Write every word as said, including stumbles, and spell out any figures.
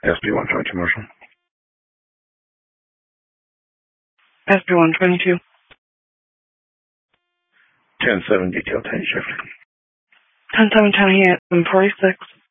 S B one twenty-two, Marshall. S B one twenty-two. ten seven detail ten shift. ten seven ten eight and forty-six.